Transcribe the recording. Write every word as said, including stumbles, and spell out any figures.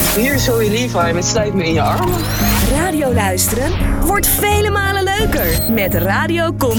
Hier is Zoe Levi met Sluit me in je armen. Radio luisteren wordt vele malen leuker met Radio Kom